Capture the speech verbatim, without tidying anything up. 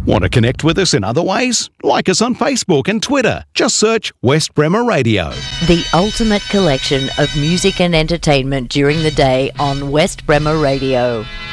Want to connect with us in other ways? Like us on Facebook and Twitter. Just search West Bremer Radio. The ultimate collection of music and entertainment during the day on West Bremer Radio.